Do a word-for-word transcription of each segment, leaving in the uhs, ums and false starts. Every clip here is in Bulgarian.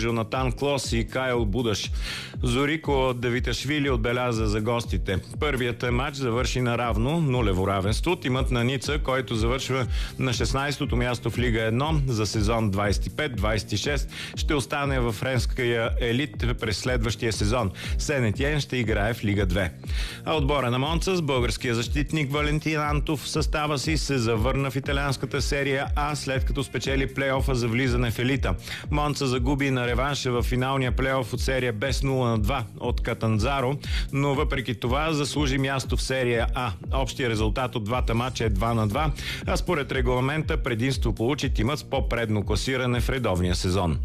Жонатан Клос и Кайл Будаш. Зорико Давиташвили отбеляза за гостите. Първият матч завърши наравно, нулево равенство. Тимът на Ница, който завършва на шестнайсето място в Лига едно за сезон двайсет и пет двайсет и шест, ще остане във френския елит през следващия сезон. Сен-Етиен ще играе в Лига две. А отбора на Монца с българския защитник Валентин Антов в състава си се завърна в италианската серия А, след като спечели плейофа за влизане в елита. Монца загуби на реванша в финалния плейоф от серия без нула на два от Катанзаро, но въпреки това заслужи място в серия А. Общия резултат от двата матча е два на два, а според регламента предимство получи тимът с по-предно класиране в редовния сезон.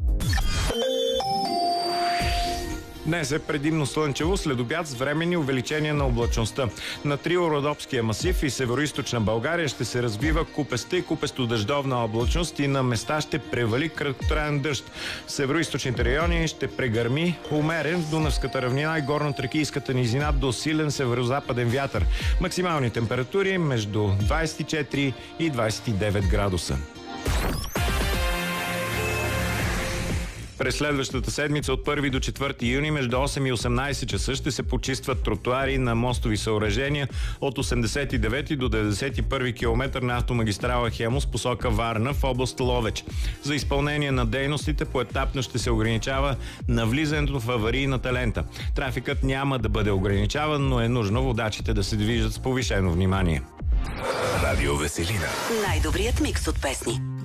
Днес е предимно слънчево, след обяд с временни увеличения на облачността. На Триородопския масив и североизточна България ще се развива купеста и купесто-дъждовна облачност и на места ще превали краткотраен дъжд. В североизточните райони ще прегърми умерен в Дунавската равнина и горно-тракийската низина до силен северозападен вятър. Максимални температури между двайсет и четири и двайсет и девет градуса. През следващата седмица от първи до четвърти юни между осем и осемнайсет часа ще се почистват тротуари на мостови съоръжения от осемдесет и девети до деветдесет и първи километър на автомагистрала Хемус посока Варна в област Ловеч. За изпълнение на дейностите поетапно ще се ограничава навлизането в аварийната лента. Трафикът няма да бъде ограничаван, но е нужно водачите да се движат с повишено внимание. Радио Веселина. Най-добрият микс от песни.